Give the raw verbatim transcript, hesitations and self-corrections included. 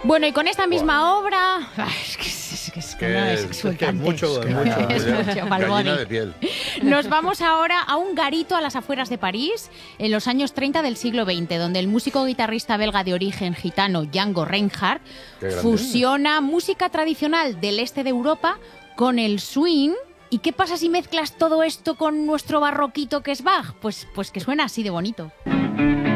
Bueno, y con esta misma wow. obra... Ay, es que es, que es, que no es, es, que es mucho, es mucho. Es mucho Gallina de piel. Nos vamos ahora a un garito a las afueras de París, en los años treinta del siglo veinte, donde el músico guitarrista belga de origen gitano Django Reinhardt fusiona música tradicional del este de Europa con el swing. ¿Y qué pasa si mezclas todo esto con nuestro barroquito que es Bach? Pues, pues que suena así de bonito.